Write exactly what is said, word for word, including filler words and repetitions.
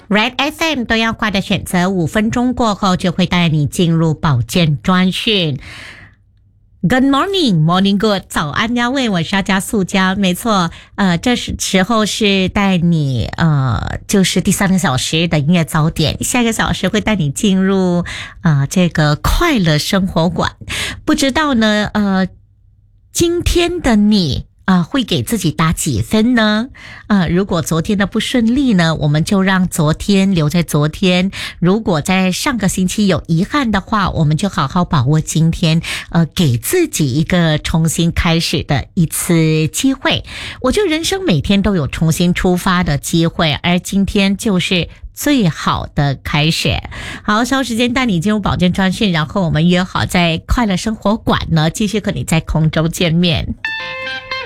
Red F M 多样化的选择，五分钟过后就会带你进入保健专讯。Good morning, morning good， 早安呀喂，我是要加素佳，没错，呃，这时候是带你呃，就是第三个小时的音乐早点，下个小时会带你进入呃这个快乐生活馆。不知道呢，呃，今天的你啊，会给自己打几分呢？啊，如果昨天的不顺利呢，我们就让昨天留在昨天。如果在上个星期有遗憾的话，我们就好好把握今天，呃，给自己一个重新开始的一次机会。我觉得人生每天都有重新出发的机会，而今天就是最好的开始。好，稍后时间带你进入保健专讯，然后我们约好在快乐生活馆呢，继续和你在空中见面。